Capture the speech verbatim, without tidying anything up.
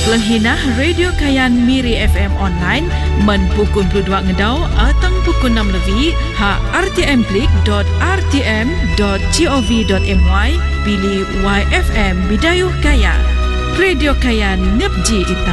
Kelenhinah Radio Kayan Miri F M online men pukul dua ngedau atau pukul enam lebih ha r t m klik dot r t m dot gov dot my pilih Y F M Bidayuh Kaya. Radio Kayan Nepji Ita.